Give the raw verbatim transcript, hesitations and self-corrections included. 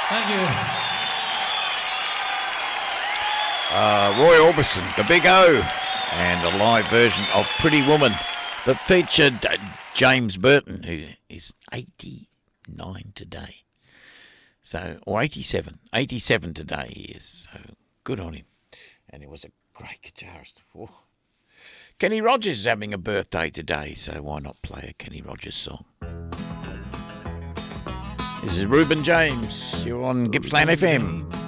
Thank you. Uh, Roy Orbison, The Big O, and a live version of Pretty Woman that featured uh, James Burton, who is eighty-nine today. So, or eighty-seven. eighty-seven today he is. So, good on him. And he was a great guitarist. Oh. Kenny Rogers is having a birthday today, so why not play a Kenny Rogers song? This is Reuben James. You're on Gippsland F M.